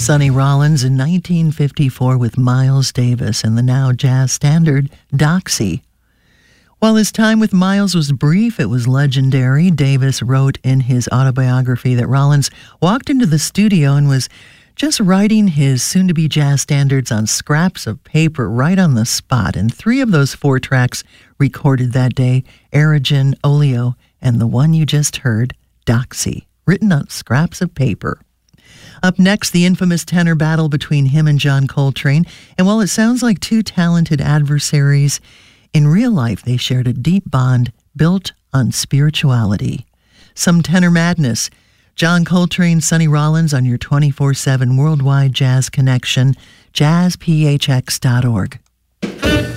Sonny Rollins in 1954 with Miles Davis and the now jazz standard Doxy. While his time with Miles was brief, it was legendary. Davis wrote in his autobiography that Rollins walked into the studio and was just writing his soon-to-be jazz standards on scraps of paper right on the spot. And 3 of those 4 tracks recorded that day, Aragon, Oleo, and the one you just heard, Doxy, written on scraps of paper. Up next, the infamous tenor battle between him and John Coltrane. And while it sounds like 2 talented adversaries, in real life they shared a deep bond built on spirituality. Some tenor madness. John Coltrane, Sonny Rollins on your 24/7 worldwide jazz connection, jazzphx.org.